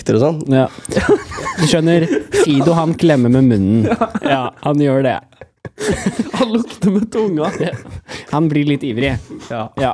lukter og sånn. Ja. Du skjønner, Fido han klemmer med munnen. Ja, han gjør det. Han lukter med tunga. Han blir litt ivrig. Ja. Ja.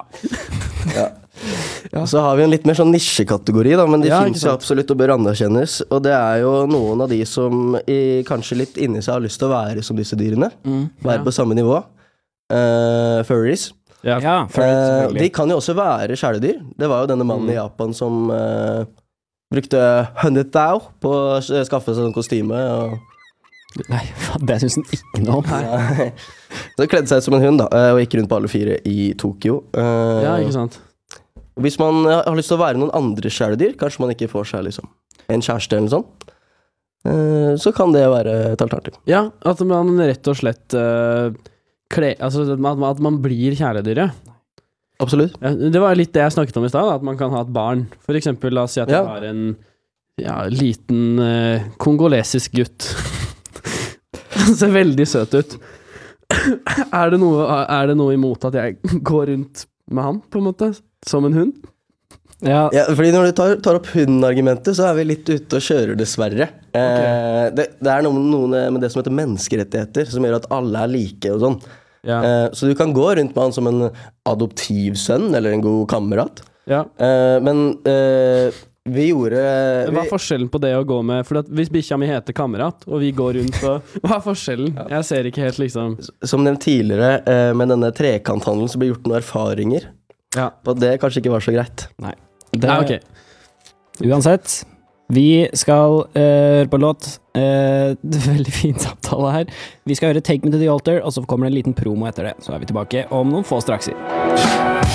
Så har vi en litt mer sånn nisjekategori da, men de Ja, finnes jo absolutt og bør anerkjennes, og det er jo noen av de som kanskje litt inni seg har lyst til å være som disse dyrene, være på samme nivå. Furries. Ja. Ja, De kan jo også være kjæledyr. Det var jo denne mannen i Japan som brukte 100 thou på å skaffe seg en kostyme, og Nei, det synes han ikke noe om. så det kledde seg ut som en hund da, og gikk rundt på alle 4 i Tokyo. Ja, ikke sant? Hvis man har lyst til å være noen andre kjæledyr, kanskje man ikke får seg liksom en kjæreste eller sånn, så kan det være et alternativ. Ja, at man rett og slett altså at man blir kjæledyret. Absolutt. Ja, det var litt det jeg snakket om i sted, at man kan ha et barn. For eksempel, la oss si at jeg har en liten kongolesisk gutt. Han ser veldig søt ut. Er det noe imot at jeg går rundt med han, på en måte? Som en hund? Ja, Fordi når du tar opp hundargumentet, så er vi litt ute og kjører, dessverre. Det er noe med det som heter menneskerettigheter, som gjør at alle er like og sånn. Ja. Så du kan gå rundt med han som en adoptivsønn, eller en god kamerat. Ja. Men vi gjorde Hva er forskjellen på det å gå med? For at hvis bikkja mi heter kamerat, og vi går rundt på Hva er forskjellen? Jeg ser ikke helt liksom Som nevnt tidligere, med denne trekanthandelen så ble gjort noen erfaringer. Ja. Og det kanskje ikke var så greit. nei. Ok. Uansett, vi skal høre på låt. Veldig fin samtale her. Vi skal høre Take Me to the Altar, og så kommer det en liten promo etter det. Så er vi tilbake om noen få strakser.